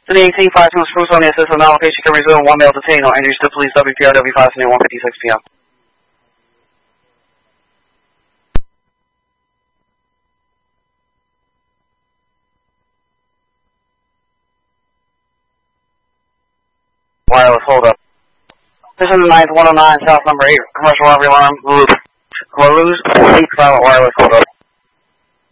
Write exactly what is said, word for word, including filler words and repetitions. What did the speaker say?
City eighteen, five two, Spruce on the assistant now location can resume one male detained on injuries to police W P R W five seventy one fifty-six p m Wireless hold up. This is the ninth one oh nine South number eight commercial robbery alarm. Rouge, eight silent wireless hold up.